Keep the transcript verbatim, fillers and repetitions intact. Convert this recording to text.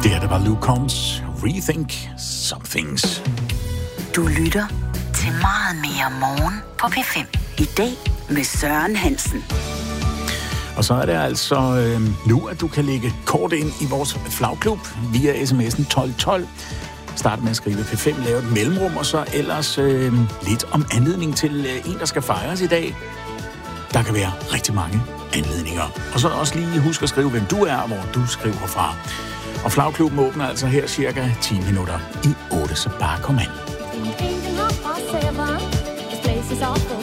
Det her, der var Luke Combs Rethink Some Things. Du lytter til Meget Mere Morgen på P fem. I dag med Søren Hansen. Og så er det altså øh, nu, at du kan lægge kort ind i vores flagklub via sms'en tolv tolv. Start med at skrive P fem, lave et mellemrum, og så ellers øh, lidt om anledning til øh, en, der skal fejres i dag. Der kan være rigtig mange anledninger. Og så også lige husk at skrive, hvem du er, og hvor du skriver fra. Og flagklubben åbner altså her cirka ti minutter i otte, så bare kom an. Thinking of our seven, this place is awful.